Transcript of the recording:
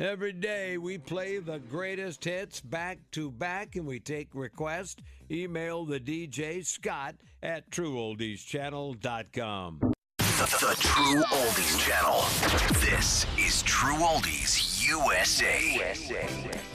Every day we play the greatest hits back to back and we take requests. Email the DJ Scott at TrueOldiesChannel.com. The True Oldies Channel. This is True Oldies USA.